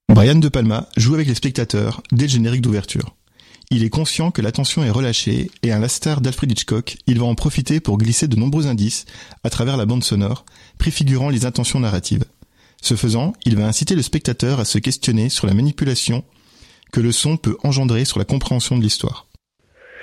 Brian De Palma joue avec les spectateurs dès le générique d'ouverture. Il est conscient que l'attention est relâchée et à l'instar d'Alfred Hitchcock, il va en profiter pour glisser de nombreux indices à travers la bande sonore, préfigurant les intentions narratives. Ce faisant, il va inciter le spectateur à se questionner sur la manipulation que le son peut engendrer sur la compréhension de l'histoire.